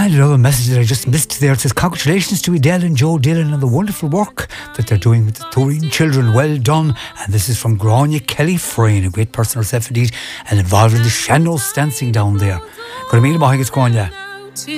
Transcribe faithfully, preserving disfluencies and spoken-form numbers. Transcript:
And another message that I just missed there. It says, congratulations to Adele and Joe Dillon on the wonderful work that they're doing with the Turin children. Well done. And this is from Grania Kelly Frayne, a great person herself indeed, and involved in the Shannon dancing down there. Good meal, Mahig, it's going, yeah.